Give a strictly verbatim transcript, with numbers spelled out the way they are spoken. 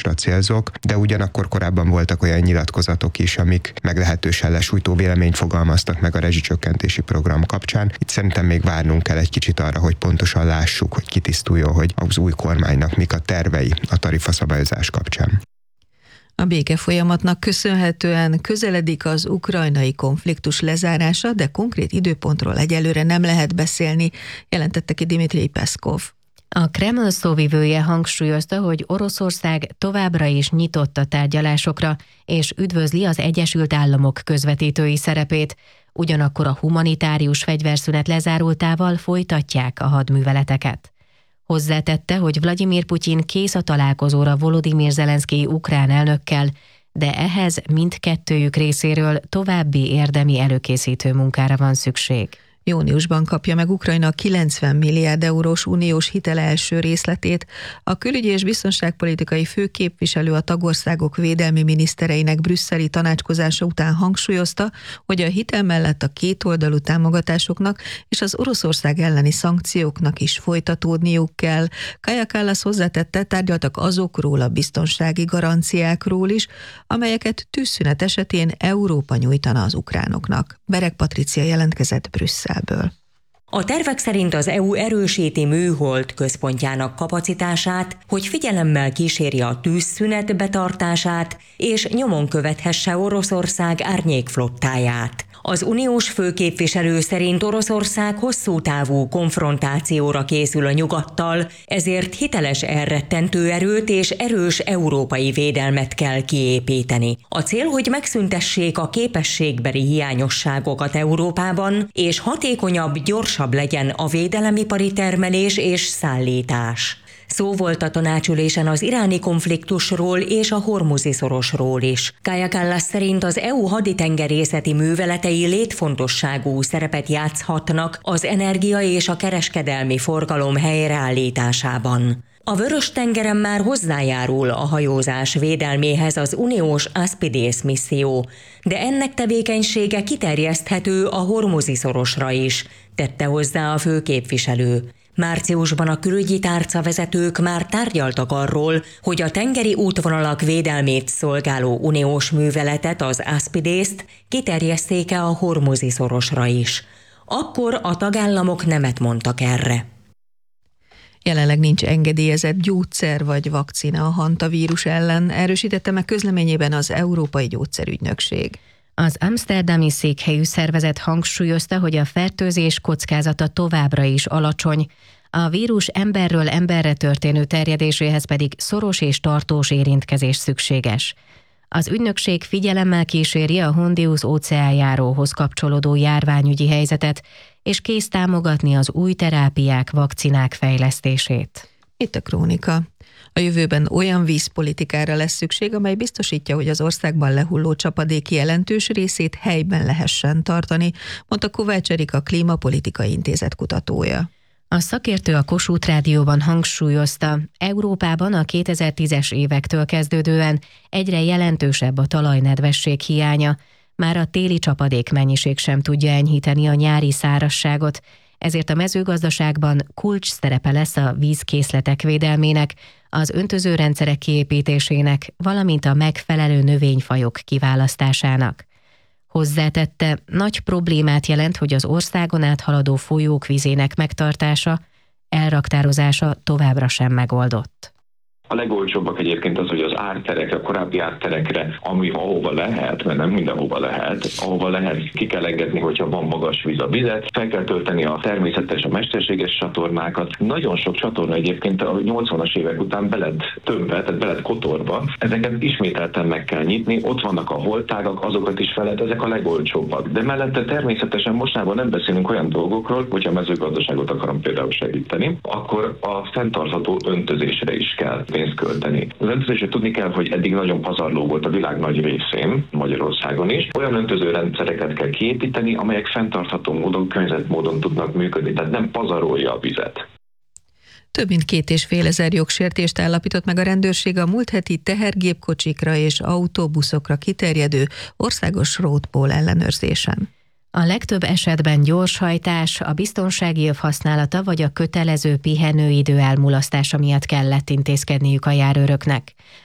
támogatásra célzok, de ugyanakkor korábban voltak olyan nyilatkozatok is, amik meglehetősen lesújtó véleményt fogalmaztak meg a rezsicsökkentési program kapcsán. Itt szerintem még várnunk kell egy kicsit arra, hogy pontosan lássuk, hogy kitisztuljon, hogy az új kormánynak mik a tervei a tarifaszabályozás kapcsán. A békefolyamatnak köszönhetően közeledik az ukrajnai konfliktus lezárása, de konkrét időpontról egyelőre nem lehet beszélni, jelentette ki Dmitrij Peszkov. A Kreml szóvivője hangsúlyozta, hogy Oroszország továbbra is nyitott a tárgyalásokra, és üdvözli az Egyesült Államok közvetítői szerepét, ugyanakkor a humanitárius fegyverszünet lezárultával folytatják a hadműveleteket. Hozzátette, hogy Vladimir Putyin kész a találkozóra Volodymyr Zelenszkij ukrán elnökkel, de ehhez mindkettőjük részéről további érdemi előkészítő munkára van szükség. Júniusban kapja meg Ukrajna kilencven milliárd eurós uniós hitel első részletét. A külügyi és biztonságpolitikai főképviselő a tagországok védelmi minisztereinek brüsszeli tanácskozása után hangsúlyozta, hogy a hitel mellett a kétoldalú támogatásoknak és az Oroszország elleni szankcióknak is folytatódniuk kell. Kaja Kallas hozzátette, tárgyaltak azokról a biztonsági garanciákról is, amelyeket tűzszünet esetén Európa nyújtana az ukránoknak. Bereg Patricia jelentkezett Brüsszel. A tervek szerint az é u erősíti műhold központjának kapacitását, hogy figyelemmel kíséri a tűzszünet betartását, és nyomon követhesse Oroszország árnyékflottáját. Az uniós főképviselő szerint Oroszország hosszú távú konfrontációra készül a nyugattal, ezért hiteles elrettentő erőt és erős európai védelmet kell kiépíteni. A cél, hogy megszüntessék a képességbeli hiányosságokat Európában, és hatékonyabb, gyorsabb legyen a védelemipari termelés és szállítás. Szó volt a tanácsülésen az iráni konfliktusról és a hormuzi szorosról is. Kaja Kallas szerint az é u haditengerészeti műveletei létfontosságú szerepet játszhatnak az energia és a kereskedelmi forgalom helyreállításában. A Vörös-tengeren már hozzájárul a hajózás védelméhez az uniós Aspides misszió, de ennek tevékenysége kiterjeszthető a hormuzi szorosra is, tette hozzá a főképviselő. Márciusban a külügyi tárcavezetők már tárgyaltak arról, hogy a tengeri útvonalak védelmét szolgáló uniós műveletet, az Aspidest kiterjeszték-e a hormuzi szorosra is. Akkor a tagállamok nemet mondtak erre. Jelenleg nincs engedélyezett gyógyszer vagy vakcina a hantavírus ellen, erősítette meg közleményében az Európai Gyógyszerügynökség. Az amszterdami székhelyű szervezet hangsúlyozta, hogy a fertőzés kockázata továbbra is alacsony, a vírus emberről emberre történő terjedéséhez pedig szoros és tartós érintkezés szükséges. Az ügynökség figyelemmel kíséri a Hondius óceánjáróhoz kapcsolódó járványügyi helyzetet, és kész támogatni az új terápiák, vakcinák fejlesztését. Itt a krónika. A jövőben olyan vízpolitikára lesz szükség, amely biztosítja, hogy az országban lehulló csapadék jelentős részét helyben lehessen tartani, mondta Kovács Erika Klímapolitikai Intézet kutatója. A szakértő a Kossuth Rádióban hangsúlyozta, Európában a kétezer-tízes évektől kezdődően egyre jelentősebb a talajnedvesség hiánya, már a téli csapadék mennyiség sem tudja enyhíteni a nyári szárazságot, ezért a mezőgazdaságban kulcs szerepe lesz a vízkészletek védelmének, az öntözőrendszerek kiépítésének, valamint a megfelelő növényfajok kiválasztásának. Hozzátette, nagy problémát jelent, hogy az országon áthaladó folyók vízének megtartása, elraktározása továbbra sem megoldott. A legolcsóbbak egyébként az, hogy az árterekre, a korábbi árterekre, ami ahova lehet, mert nem mindenhova lehet, ahova lehet, ki kell engedni, hogyha van magas víz a vizet, fel kell tölteni a természetes, a mesterséges csatornákat. Nagyon sok csatorna egyébként a nyolcvanas évek után be lett tömve, tehát be lett kotorba. Ezeket ismételten meg kell nyitni, ott vannak a holtágak, azokat is fel lehet, ezek a legolcsóbbak. De mellette természetesen mostában nem beszélünk olyan dolgokról, hogyha a mezőgazdaságot akarom például segíteni, akkor a fenntartható öntözésre is kell pénzt költeni. Az öntözésre tudni kell, hogy eddig nagyon pazarló volt a világ nagy részén, Magyarországon is. Olyan öntözőrendszereket kell kiépíteni, amelyek fenntartható módon, környezetmódon tudnak működni, tehát nem pazarolja a vizet. Több mint két és fél ezer jogsértést állapított meg a rendőrség a múlt heti tehergépkocsikra és autóbuszokra kiterjedő országos roadball ellenőrzésen. A legtöbb esetben gyorshajtás, a biztonsági öv használata vagy a kötelező pihenőidő elmulasztása miatt kellett intézkedniük a járőröknek.